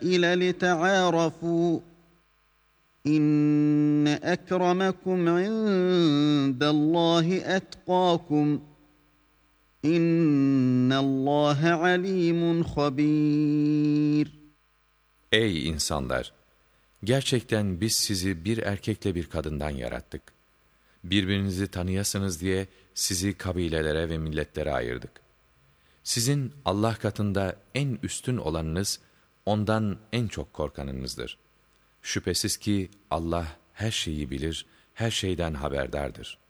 لتعارفوا إن أكرمكم عند الله أتقاكم إن الله عليم خبير. Ey insanlar! Gerçekten biz sizi bir erkekle bir kadından yarattık. Birbirinizi tanıyasınız diye sizi kabilelere ve milletlere ayırdık. Sizin Allah katında en üstün olanınız, ondan en çok korkanınızdır. Şüphesiz ki Allah her şeyi bilir, her şeyden haberdardır.